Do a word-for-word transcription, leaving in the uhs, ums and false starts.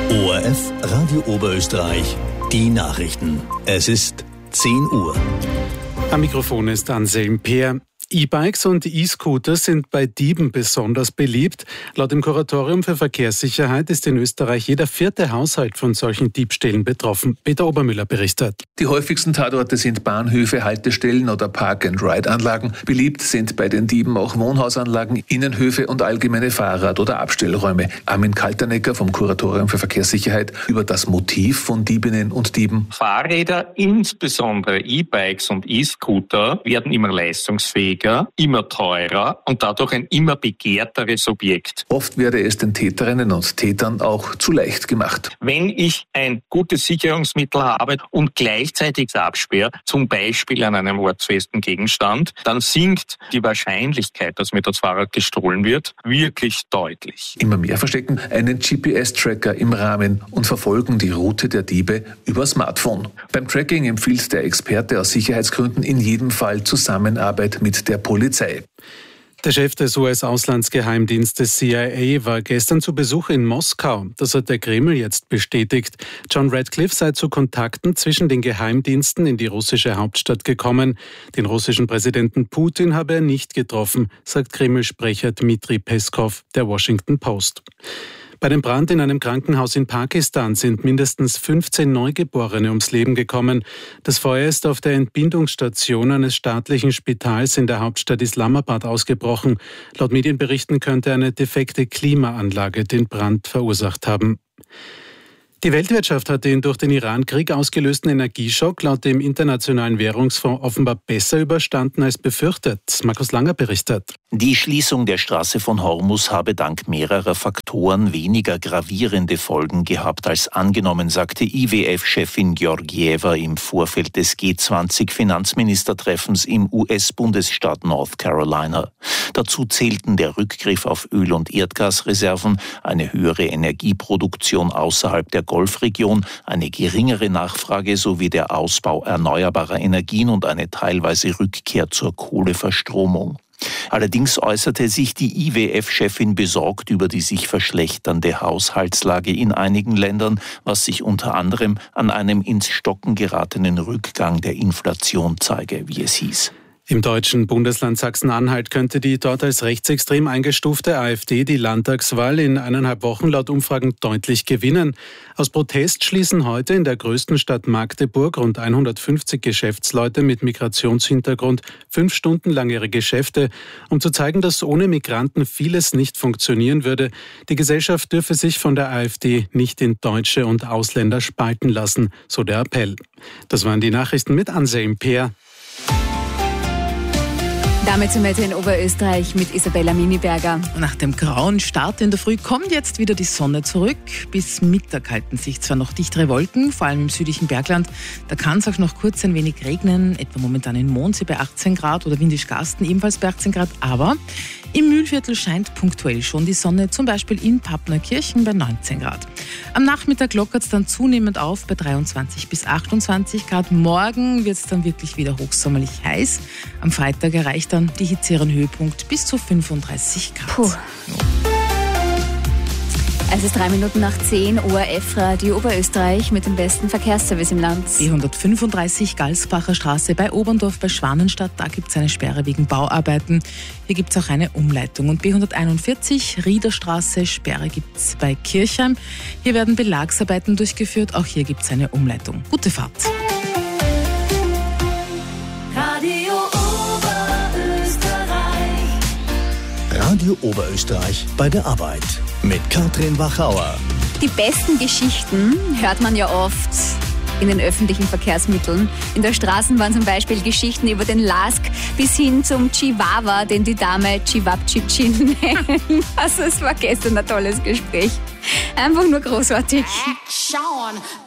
O R F Radio Oberösterreich, die Nachrichten. Es ist zehn Uhr. Am Mikrofon ist Anselm Peer. E-Bikes und E-Scooter sind bei Dieben besonders beliebt. Laut dem Kuratorium für Verkehrssicherheit ist in Österreich jeder vierte Haushalt von solchen Diebstählen betroffen. Peter Obermüller berichtet. Die häufigsten Tatorte sind Bahnhöfe, Haltestellen oder Park-and-Ride-Anlagen. Beliebt sind bei den Dieben auch Wohnhausanlagen, Innenhöfe und allgemeine Fahrrad- oder Abstellräume. Armin Kaltenecker vom Kuratorium für Verkehrssicherheit über das Motiv von Diebinnen und Dieben. Fahrräder, insbesondere E-Bikes und E-Scooter, werden immer leistungsfähiger, immer teurer und dadurch ein immer begehrteres Objekt. Oft werde es den Täterinnen und Tätern auch zu leicht gemacht. Wenn ich ein gutes Sicherungsmittel habe und gleichzeitig absperre, zum Beispiel an einem ortsfesten Gegenstand, dann sinkt die Wahrscheinlichkeit, dass mir das Fahrrad gestohlen wird, wirklich deutlich. Immer mehr verstecken einen G P S-Tracker im Rahmen und verfolgen die Route der Diebe über Smartphone. Beim Tracking empfiehlt der Experte aus Sicherheitsgründen in jedem Fall Zusammenarbeit mit der Polizei. Der Chef des U S-Auslandsgeheimdienstes C I A war gestern zu Besuch in Moskau. Das hat der Kreml jetzt bestätigt. John Radcliffe sei zu Kontakten zwischen den Geheimdiensten in die russische Hauptstadt gekommen. Den russischen Präsidenten Putin habe er nicht getroffen, sagt Kreml-Sprecher Dmitri Peskov der Washington Post. Bei dem Brand in einem Krankenhaus in Pakistan sind mindestens fünfzehn Neugeborene ums Leben gekommen. Das Feuer ist auf der Entbindungsstation eines staatlichen Spitals in der Hauptstadt Islamabad ausgebrochen. Laut Medienberichten könnte eine defekte Klimaanlage den Brand verursacht haben. Die Weltwirtschaft hat den durch den Iran-Krieg ausgelösten Energieschock laut dem Internationalen Währungsfonds offenbar besser überstanden als befürchtet. Markus Langer berichtet. Die Schließung der Straße von Hormuz habe dank mehrerer Faktoren weniger gravierende Folgen gehabt als angenommen, sagte I W F-Chefin Georgieva im Vorfeld des G zwanzig Finanzministertreffens im U S-Bundesstaat North Carolina. Dazu zählten der Rückgriff auf Öl- und Erdgasreserven, eine höhere Energieproduktion außerhalb der Golfregion, eine geringere Nachfrage sowie der Ausbau erneuerbarer Energien und eine teilweise Rückkehr zur Kohleverstromung. Allerdings äußerte sich die I W F-Chefin besorgt über die sich verschlechternde Haushaltslage in einigen Ländern, was sich unter anderem an einem ins Stocken geratenen Rückgang der Inflation zeige, wie es hieß. Im deutschen Bundesland Sachsen-Anhalt könnte die dort als rechtsextrem eingestufte AfD die Landtagswahl in eineinhalb Wochen laut Umfragen deutlich gewinnen. Aus Protest schließen heute in der größten Stadt Magdeburg rund hundertfünfzig Geschäftsleute mit Migrationshintergrund fünf Stunden lang ihre Geschäfte, um zu zeigen, dass ohne Migranten vieles nicht funktionieren würde. Die Gesellschaft dürfe sich von der AfD nicht in Deutsche und Ausländer spalten lassen, so der Appell. Das waren die Nachrichten mit Anselm Peer. Damit zum Wetter in Oberösterreich mit Isabella Miniberger. Nach dem grauen Start in der Früh kommt jetzt wieder die Sonne zurück. Bis Mittag halten sich zwar noch dichtere Wolken, vor allem im südlichen Bergland. Da kann es auch noch kurz ein wenig regnen, etwa momentan in Mondsee bei achtzehn Grad oder Windischgarsten ebenfalls bei achtzehn Grad. Aber im Mühlviertel scheint punktuell schon die Sonne, zum Beispiel in Pappneukirchen bei neunzehn Grad. Am Nachmittag lockert es dann zunehmend auf bei dreiundzwanzig bis achtundzwanzig Grad. Morgen wird es dann wirklich wieder hochsommerlich heiß. Am Freitag erreicht dann die Hitze ihren Höhepunkt bis zu fünfunddreißig Grad. Puh. Es ist drei Minuten nach zehn, O R F Radio Oberösterreich mit dem besten Verkehrsservice im Land. B hundertfünfunddreißig Galsbacher Straße bei Oberndorf bei Schwanenstadt, da gibt es eine Sperre wegen Bauarbeiten. Hier gibt es auch eine Umleitung. Und B hunderteinundvierzig Riederstraße, Sperre gibt es bei Kirchheim. Hier werden Belagsarbeiten durchgeführt, auch hier gibt es eine Umleitung. Gute Fahrt. Radio Oberösterreich. Radio Oberösterreich bei der Arbeit. Mit Katrin Wachauer. Die besten Geschichten hört man ja oft in den öffentlichen Verkehrsmitteln. In der Straßenbahn zum Beispiel Geschichten über den Lask bis hin zum Chihuahua, den die Dame Chivapchichin nennen. Also es war gestern ein tolles Gespräch. Einfach nur großartig. Action!